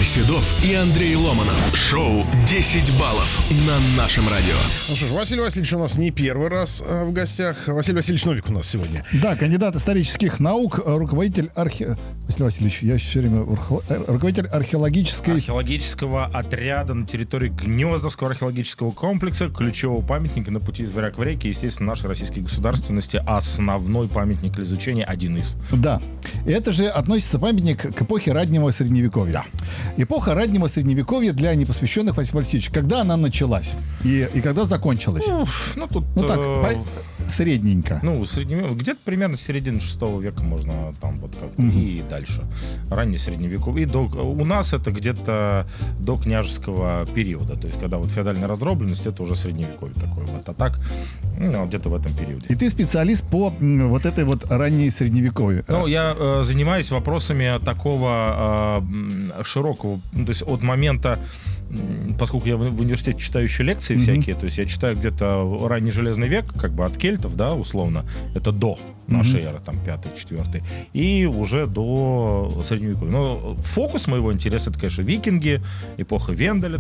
Игорь Седов и Андрей Ломанов. Шоу «10 баллов» на нашем радио. Ну что ж, Василий Васильевич у нас не первый раз в гостях. Василий Васильевич Новик у нас сегодня. Да, кандидат исторических наук, руководитель Василий Васильевич, я все время руководитель археологического отряда на территории Гнездовского археологического комплекса, ключевого памятника на пути из Варяг в Реки, естественно, нашей российской государственности, основной памятник для изучения, один из. Да, и это же относится памятник к эпохе раннего Средневековья. Да. Эпоха раннего Средневековья для непосвященных, Василий Васильевич, когда она началась и когда закончилась? Средненько. Где-то примерно с середины 6 века можно там вот как-то и дальше. Раннее Средневековье. У нас это где-то до княжеского периода. То есть, когда вот феодальная разробленность, это уже Средневековье такое вот. А так, где-то в этом периоде. И ты специалист по вот этой вот ранней Средневековью. Я занимаюсь вопросами такого широкого, то есть от момента, поскольку я в университете читаю еще лекции всякие, то есть я читаю где-то ранний Железный век, как бы от кельтов, да, условно, это до нашей эры, там, 5-4, и уже до Средневековья. Но фокус моего интереса, это, конечно, викинги, эпоха Венделя,